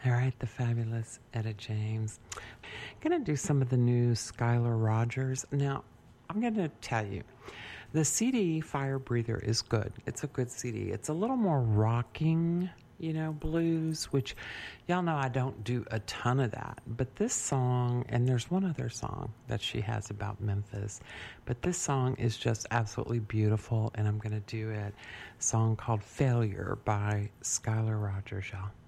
All right, the fabulous Etta James. I'm going to do some of the new Skylar Rogers. Now, I'm going to tell you, the CD Fire Breather is good. It's a good CD. It's a little more rocking, blues, which y'all know I don't do a ton of that. But this song, and there's one other song that she has about Memphis, but this song is just absolutely beautiful, and I'm going to do it. A song called Failure by Skylar Rogers, y'all.